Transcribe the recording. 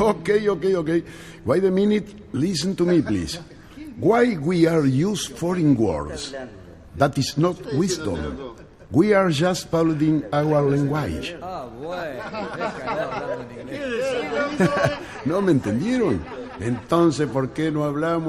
Okay. Wait a minute. Listen to me, please. Why we are use foreign words? That is not wisdom. We are just following our language. ¿No me entendieron? Entonces, ¿por qué no hablamos